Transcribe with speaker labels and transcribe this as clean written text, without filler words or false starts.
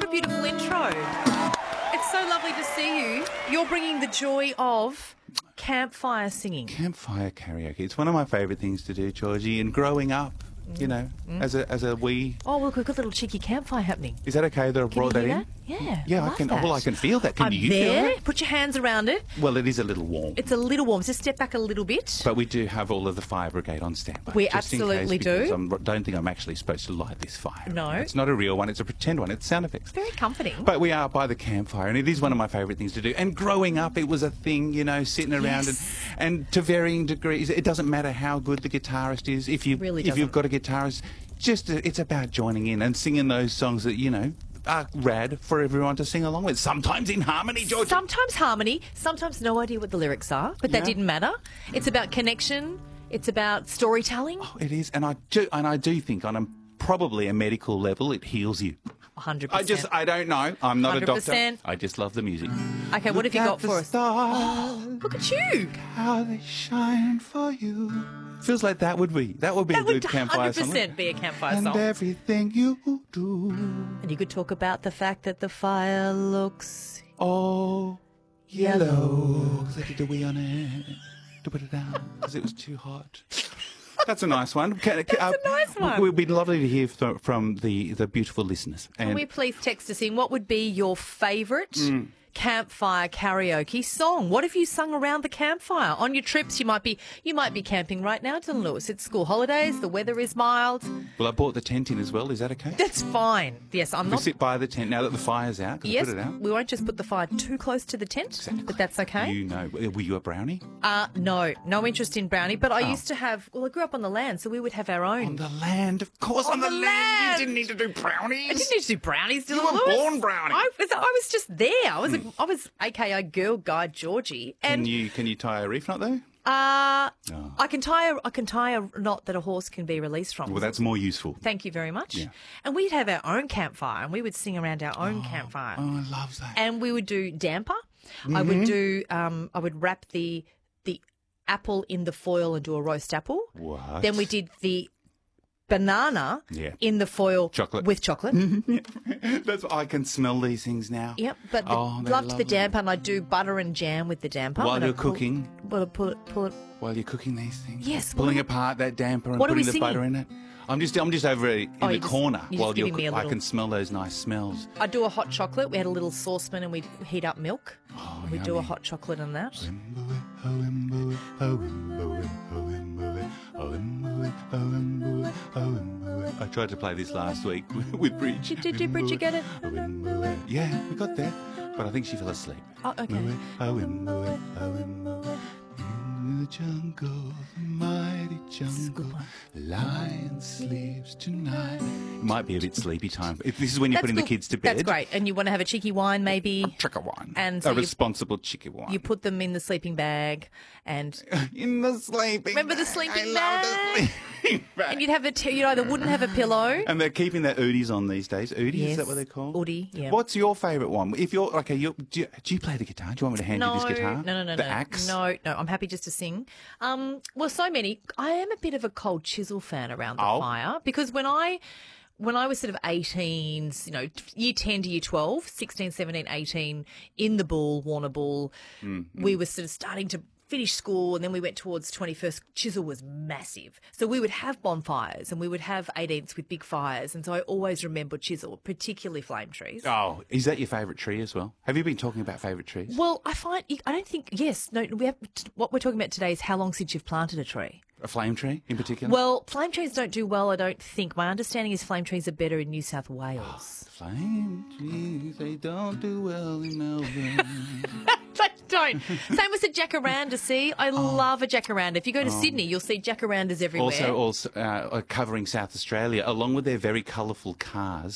Speaker 1: a beautiful intro. It's so lovely to see you. You're bringing the joy of campfire singing.
Speaker 2: Campfire karaoke. It's one of my favourite things to do, Georgie. And growing up, you know, as a wee...
Speaker 1: Oh, look, we've got a little cheeky campfire happening.
Speaker 2: Is that okay that I
Speaker 1: Can
Speaker 2: brought
Speaker 1: you
Speaker 2: that
Speaker 1: hear
Speaker 2: in?
Speaker 1: that? Yeah.
Speaker 2: Yeah,
Speaker 1: I
Speaker 2: I
Speaker 1: love
Speaker 2: can.
Speaker 1: that.
Speaker 2: Well, I can feel that. Can
Speaker 1: I'm
Speaker 2: you
Speaker 1: there.
Speaker 2: feel it?
Speaker 1: Put your hands around it.
Speaker 2: Well, it is a little warm.
Speaker 1: It's a little warm. Just step back a little bit.
Speaker 2: But we do have all of the fire brigade on standby.
Speaker 1: We
Speaker 2: just in case,
Speaker 1: absolutely do.
Speaker 2: because I don't think I'm actually supposed to light this fire.
Speaker 1: No.
Speaker 2: It's not a real one. It's a pretend one. It's sound effects.
Speaker 1: Very comforting.
Speaker 2: But we are by the campfire, and it is one of my favourite things to do. And growing up, it was a thing, you know, sitting around
Speaker 1: Yes.
Speaker 2: and to varying degrees. It doesn't matter how good the guitarist is. If you've
Speaker 1: doesn't.
Speaker 2: got a guitarist, it's about joining in and singing those songs that, you know, are rad for everyone to sing along with. Sometimes in harmony, George.
Speaker 1: Sometimes harmony, sometimes no idea what the lyrics are, but that
Speaker 2: Yeah.
Speaker 1: didn't matter. It's about connection. It's about storytelling.
Speaker 2: It is, and I do think on probably a medical level, it heals you.
Speaker 1: 100%.
Speaker 2: I don't know. I'm not a doctor.
Speaker 1: 100%.
Speaker 2: I just love the music.
Speaker 1: Okay, what have you got for us?
Speaker 2: Stars,
Speaker 1: Look at you.
Speaker 2: how they shine for you. Feels like that would be a
Speaker 1: That would
Speaker 2: good campfire
Speaker 1: 100%
Speaker 2: song.
Speaker 1: be a campfire
Speaker 2: And
Speaker 1: song.
Speaker 2: everything you do,
Speaker 1: And you could talk about the fact that the fire looks...
Speaker 2: oh, yellow. 'Cause I did a wee on it to put it down because it was too hot. That's a nice one. That's
Speaker 1: a nice one.
Speaker 2: It would be lovely to hear from the beautiful listeners.
Speaker 1: Can we please text us in? What would be your favourite campfire karaoke song? What have you sung around the campfire? On your trips, you might be camping right now, Dylan Lewis. It's school holidays. The weather is mild.
Speaker 2: Well, I brought the tent in as well. Is that okay?
Speaker 1: That's fine. Yes, I'm
Speaker 2: We
Speaker 1: not...
Speaker 2: sit by the tent now that the fire's out. 'Cause I
Speaker 1: Yes,
Speaker 2: put it out.
Speaker 1: we won't just put the fire too close to the tent, but that's okay.
Speaker 2: You know, were you a brownie?
Speaker 1: No interest in brownie, but I used to have... Well, I grew up on the land, so we would have our own.
Speaker 2: On the land, of course.
Speaker 1: On
Speaker 2: On the
Speaker 1: the
Speaker 2: land.
Speaker 1: land.
Speaker 2: You didn't need to do brownies.
Speaker 1: I didn't need to do brownies, Dylan
Speaker 2: You were
Speaker 1: Lewis.
Speaker 2: born brownie.
Speaker 1: I was just there. I was AKA Girl Guide Georgie. And
Speaker 2: Can you tie a reef knot though?
Speaker 1: I can tie a knot that a horse can be released from.
Speaker 2: Well, that's more useful.
Speaker 1: Thank you very much.
Speaker 2: Yeah.
Speaker 1: And we'd have our own campfire, and we would sing around our own campfire.
Speaker 2: Oh, I love that.
Speaker 1: And we would do damper. I would do. I would wrap the apple in the foil and do a roast apple.
Speaker 2: What?
Speaker 1: Then we did the banana
Speaker 2: Yeah.
Speaker 1: in the foil
Speaker 2: Chocolate.
Speaker 1: with chocolate.
Speaker 2: That's I can smell these things now.
Speaker 1: Yep, but
Speaker 2: Oh, they're
Speaker 1: loved the
Speaker 2: lovely.
Speaker 1: damper, and I'd do butter and jam with the damper.
Speaker 2: While
Speaker 1: and
Speaker 2: you're
Speaker 1: I'd pull-
Speaker 2: cooking?
Speaker 1: pull it.
Speaker 2: While you're cooking these things.
Speaker 1: Yes,
Speaker 2: Pulling
Speaker 1: what-
Speaker 2: apart that damper and
Speaker 1: What are we
Speaker 2: putting the butter in
Speaker 1: singing?
Speaker 2: it. I'm just over in
Speaker 1: Oh,
Speaker 2: the
Speaker 1: you're just-
Speaker 2: corner
Speaker 1: you're just
Speaker 2: while you're
Speaker 1: giving me a
Speaker 2: I
Speaker 1: little-
Speaker 2: can smell those nice smells.
Speaker 1: I'd do a hot chocolate. We had a little saucepan, and we'd heat up milk.
Speaker 2: Oh,
Speaker 1: We'd do a
Speaker 2: yummy.
Speaker 1: hot chocolate in that.
Speaker 2: I tried to play this last week with Bridge.
Speaker 1: Did Bridget get it?
Speaker 2: Yeah, we got there. But I think she fell asleep.
Speaker 1: Oh, okay.
Speaker 2: In the jungle, the mighty jungle,
Speaker 1: one.
Speaker 2: lion sleeps tonight. It might be a bit sleepy time. If this is when you're putting
Speaker 1: good.
Speaker 2: the kids to bed.
Speaker 1: That's great. And you want to have a cheeky wine, maybe.
Speaker 2: Chicken wine.
Speaker 1: And so
Speaker 2: a
Speaker 1: you-
Speaker 2: responsible chicken wine.
Speaker 1: You put them in the sleeping bag, and
Speaker 2: in the sleeping
Speaker 1: Remember the
Speaker 2: bag.
Speaker 1: sleeping
Speaker 2: I love
Speaker 1: bag?
Speaker 2: the sleeping bag.
Speaker 1: and you'd have you either wouldn't have a pillow.
Speaker 2: And they're keeping their Udis on these days. Udis, is
Speaker 1: Yes,
Speaker 2: that what they're called?
Speaker 1: Udi, yeah.
Speaker 2: What's your favourite one? If you're okay, do you play the guitar? Do you want me to hand you this guitar?
Speaker 1: No.
Speaker 2: The axe?
Speaker 1: No. I'm happy just to sing. Well, so many. I am a bit of a Cold Chisel fan around the fire because when I was sort of 18, you know, year 10 to year 12, 16, 17, 18, in the Bull, Warner Bull, we were sort of starting to finish school, and then we went towards 21st. Chisel was massive. So we would have bonfires and we would have 18ths with big fires. And so I always remember Chisel, particularly flame trees.
Speaker 2: Oh, is that your favourite tree as well? Have you been talking about favourite trees?
Speaker 1: Well, I don't think, yes, no, what we're talking about today is how long since you've planted a tree.
Speaker 2: A flame tree in particular?
Speaker 1: Well, flame trees don't do well, I don't think. My understanding is flame trees are better in New South Wales.
Speaker 2: Flame trees, they don't do well in Melbourne.
Speaker 1: They don't. Same with the jacaranda, see? I love a jacaranda. If you go to Sydney, you'll see jacarandas everywhere.
Speaker 2: Also covering South Australia, along with their very colourful cars,